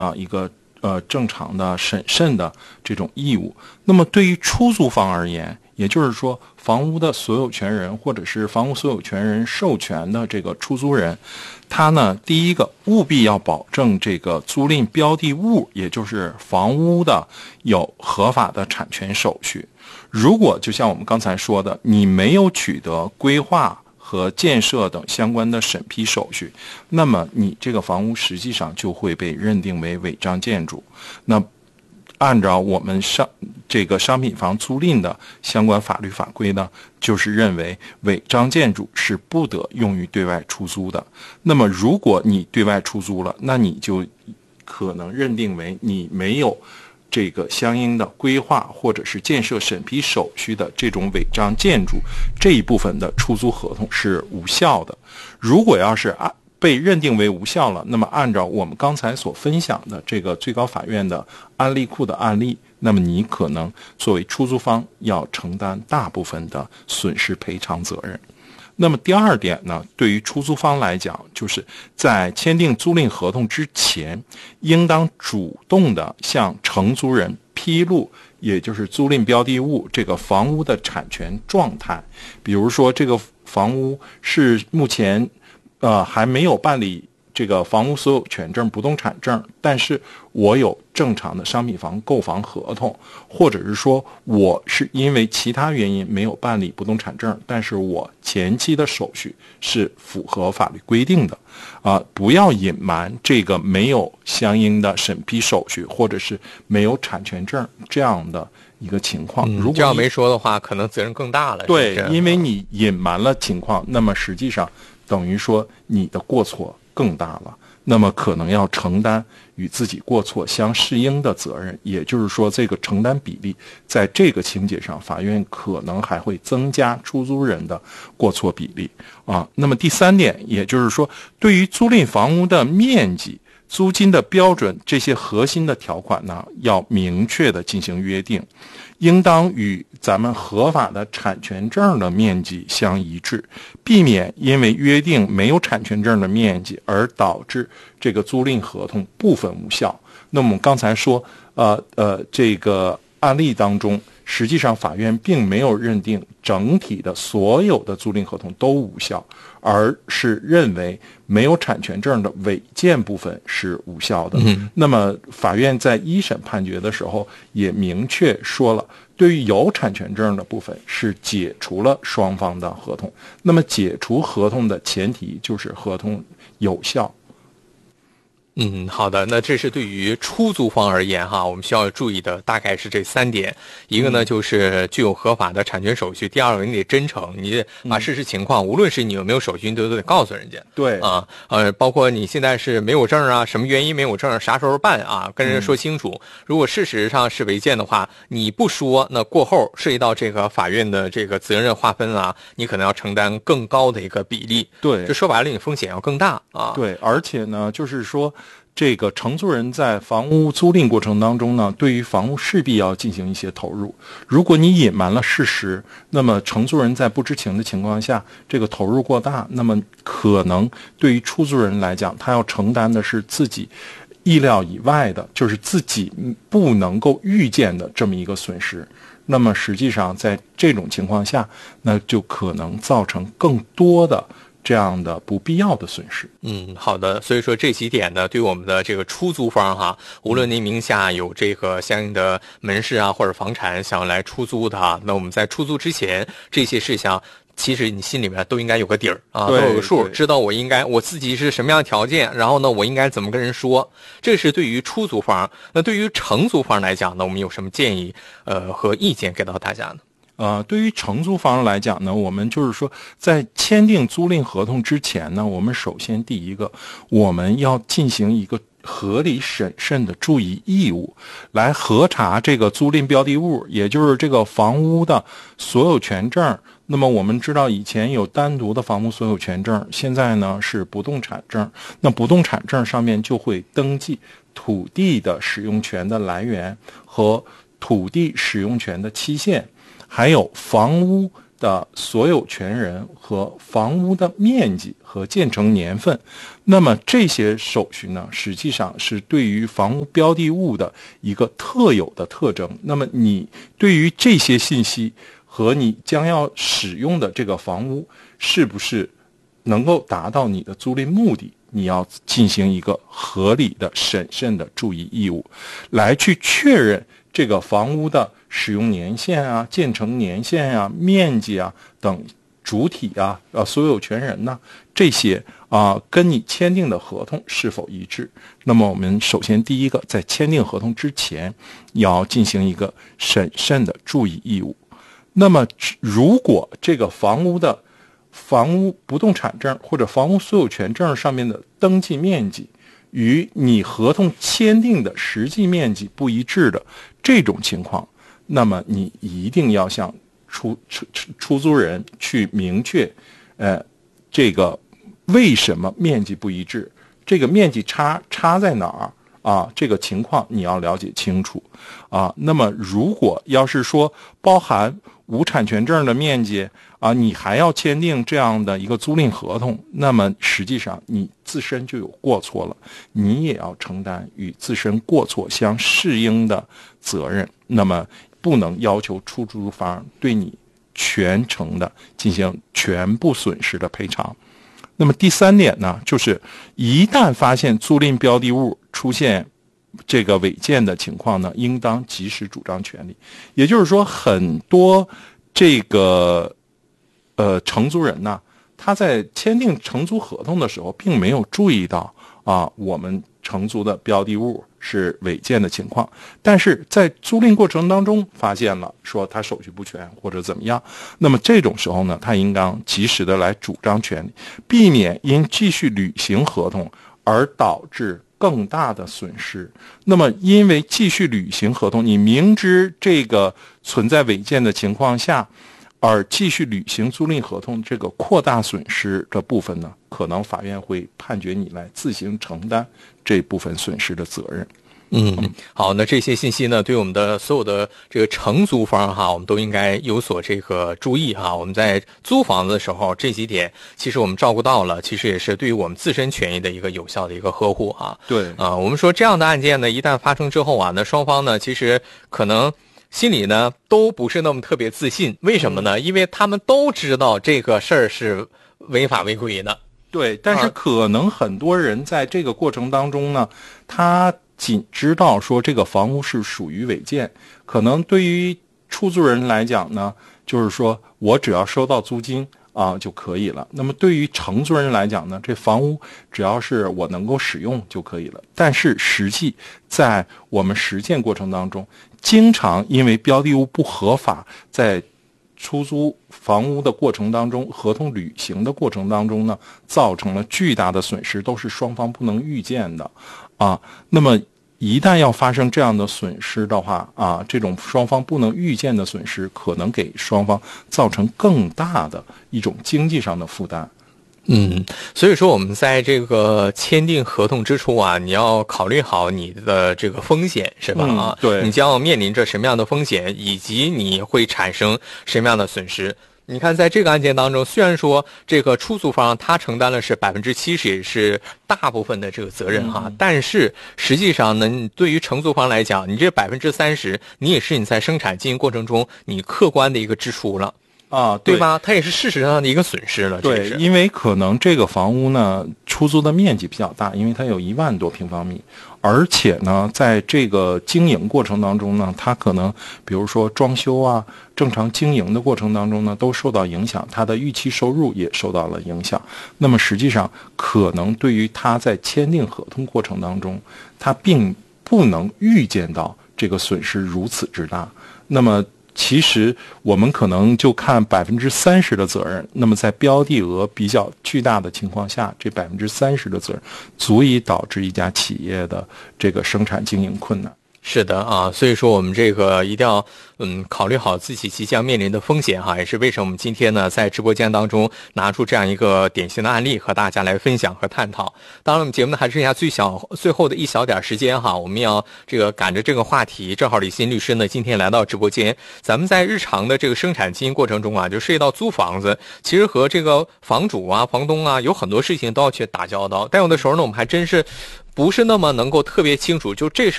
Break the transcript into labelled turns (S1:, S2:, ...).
S1: 一个正常的审慎的这种义务。那么对于出租方而言，也就是说房屋的所有权人或者是房屋所有权人授权的这个出租人，他呢第一个务必要保证这个租赁标的物，也就是房屋的有合法的产权手续。如果就像我们刚才说的，你没有取得规划和建设等相关的审批手续，那么你这个房屋实际上就会被认定为违章建筑。那按照我们这个商品房租赁的相关法律法规呢，就是认为违章建筑是不得用于对外出租的。那么如果你对外出租了，那你就可能认定为你没有这个相应的规划或者是建设审批手续的这种违章建筑，这一部分的出租合同是无效的。如果要是被认定为无效了，那么按照我们刚才所分享的这个最高法院的案例库的案例，那么你可能作为出租方要承担大部分的损失赔偿责任。那么第二点呢，对于出租方来讲，就是在签订租赁合同之前，应当主动的向承租人披露，也就是租赁标的物这个房屋的产权状态。比如说这个房屋是目前还没有办理这个房屋所有权证、不动产证，但是我有正常的商品房购房合同，或者是说我是因为其他原因没有办理不动产证，但是我前期的手续是符合法律规定的不要隐瞒这个没有相应的审批手续或者是没有产权证这样的一个情况。如果
S2: 这样没说的话，可能责任更大了。
S1: 对，
S2: 是不是？
S1: 因为你隐瞒了情况，那么实际上等于说你的过错更大了，那么可能要承担与自己过错相适应的责任。也就是说，这个承担比例在这个情节上，法院可能还会增加出租人的过错比例那么第三点，也就是说，对于租赁房屋的面积、租金的标准这些核心的条款呢，要明确的进行约定，应当与咱们合法的产权证的面积相一致，避免因为约定没有产权证的面积而导致这个租赁合同部分无效。那么我们刚才说这个案例当中，实际上法院并没有认定整体的所有的租赁合同都无效，而是认为没有产权证的违建部分是无效的。那么法院在一审判决的时候也明确说了，对于有产权证的部分是解除了双方的合同。那么解除合同的前提就是合同有效。
S2: 好的，那这是对于出租方而言哈，我们需要注意的大概是这三点。一个呢，就是具有合法的产权手续；第二个，你得真诚，你把事实情况，无论是你有没有手续，你都得告诉人家。
S1: 对
S2: 包括你现在是没有证啊，什么原因没有证，啥时候办啊，跟人说清楚。如果事实上是违建的话，你不说，那过后涉及到这个法院的这个责任划分啊，你可能要承担更高的一个比例。
S1: 对，
S2: 这说白了，你风险要更大啊。
S1: 对，而且呢，就是说，这个承租人在房屋租赁过程当中呢，对于房屋势必要进行一些投入。如果你隐瞒了事实，那么承租人在不知情的情况下，这个投入过大，那么可能对于出租人来讲，他要承担的是自己意料以外的，就是自己不能够预见的这么一个损失。那么实际上在这种情况下，那就可能造成更多的这样的不必要的损失。
S2: 好的。所以说这几点呢，对我们的这个出租方哈，无论您名下有这个相应的门市啊或者房产想要来出租的那我们在出租之前这些事项，其实你心里面都应该有个底儿都有个数，知道我自己是什么样的条件，然后呢，我应该怎么跟人说。这是对于出租方。那对于承租方来讲呢，我们有什么建议和意见给到大家呢？
S1: 对于承租方来讲呢，我们就是说，在签订租赁合同之前呢，我们首先第一个，我们要进行一个合理审慎的注意义务，来核查这个租赁标的物，也就是这个房屋的所有权证。那么我们知道以前有单独的房屋所有权证，现在呢是不动产证。那不动产证上面就会登记土地的使用权的来源和土地使用权的期限，还有房屋的所有权人和房屋的面积和建成年份。那么这些手续呢，实际上是对于房屋标的物的一个特有的特征。那么你对于这些信息和你将要使用的这个房屋是不是能够达到你的租赁目的，你要进行一个合理的审慎的注意义务，来去确认这个房屋的使用年限啊、建成年限啊、面积啊等主体啊、所有权人呐、这些跟你签订的合同是否一致。那么我们首先第一个，在签订合同之前要进行一个审慎的注意义务。那么如果这个房屋不动产证或者房屋所有权证上面的登记面积与你合同签订的实际面积不一致的这种情况，那么你一定要向出租人去明确这个为什么面积不一致，这个面积差在哪儿这个情况你要了解清楚那么如果要是说包含无产权证的面积你还要签订这样的一个租赁合同，那么实际上你自身就有过错了，你也要承担与自身过错相适应的责任。那么不能要求出租方对你全程的进行全部损失的赔偿。那么第三点呢，就是一旦发现租赁标的物出现这个违建的情况呢，应当及时主张权利。也就是说，很多这个承租人呢，他在签订承租合同的时候，并没有注意到我们承租的标的物是违建的情况，但是在租赁过程当中发现了说他手续不全或者怎么样，那么这种时候呢，他应当及时的来主张权利，避免因继续履行合同而导致更大的损失。那么因为继续履行合同，你明知这个存在违建的情况下而继续履行租赁合同，这个扩大损失的部分呢，可能法院会判决你来自行承担这部分损失的责任。
S2: 好，那这些信息呢，对我们的所有的这个承租方我们都应该有所这个注意我们在租房子的时候，这几点其实我们照顾到了，其实也是对于我们自身权益的一个有效的一个呵护
S1: 对
S2: 我们说这样的案件呢，一旦发生之后那双方呢，其实可能心里呢都不是那么特别自信。为什么呢？因为他们都知道这个事儿是违法违规的。
S1: 对，但是可能很多人在这个过程当中呢，他仅知道说这个房屋是属于违建，可能对于出租人来讲呢，就是说我只要收到租金就可以了。那么对于承租人来讲呢，这房屋只要是我能够使用就可以了。但是实际在我们实践过程当中，经常因为标的物不合法，在出租房屋的过程当中，合同履行的过程当中呢，造成了巨大的损失，都是双方不能预见的那么一旦要发生这样的损失的话这种双方不能预见的损失，可能给双方造成更大的一种经济上的负担。
S2: 所以说我们在这个签订合同之初你要考虑好你的这个风险，是吧
S1: 对，
S2: 你将要面临着什么样的风险，以及你会产生什么样的损失。你看在这个案件当中，虽然说这个出租方他承担的是70%，也是大部分的这个责任但是实际上呢，对于承租方来讲，你这30%你也是你在生产经营过程中你客观的一个支出了对吧？它也是事实上的一个损失了。
S1: 对，因为可能这个房屋呢出租的面积比较大，因为它有1万多平方米，而且呢在这个经营过程当中呢，它可能比如说装修正常经营的过程当中呢都受到影响，它的预期收入也受到了影响。那么实际上可能对于他在签订合同过程当中，他并不能预见到这个损失如此之大。那么其实我们可能就看30%的责任，那么在标的额比较巨大的情况下，这30%的责任足以导致一家企业的这个生产经营困难。
S2: 是的啊，所以说我们这个一定要考虑好自己即将面临的风险哈，也是为什么我们今天呢在直播间当中拿出这样一个典型的案例和大家来分享和探讨。当然我们节目呢还剩下最后的一小点时间哈，我们要这个赶着这个话题，正好李欣律师呢今天来到直播间，咱们在日常的这个生产经营过程中啊，就涉及到租房子，其实和这个房主啊、房东啊有很多事情都要去打交道，但有的时候呢我们还真是不是那么能够特别清楚，就这事儿